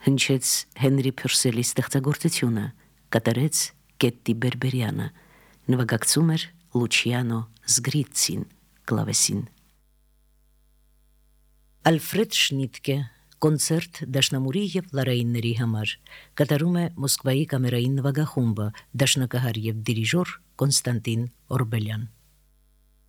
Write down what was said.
հնչեց Հենրի Փյուրսելի ստեղծագործությունը, կատարեց Կետտի Բերբերյանը, նվագակցում էր Լուչիանո Զգրիցին, կլավեսին։ Ալֆրեդ Շնիտկե կոնցերտ դաշնամուրի և լարայինների համար կատարում է Մոսկվայի կամերային նվագախումբը, դաշնակահար և դիրիժոր Կոնստանտին Օրբելյան։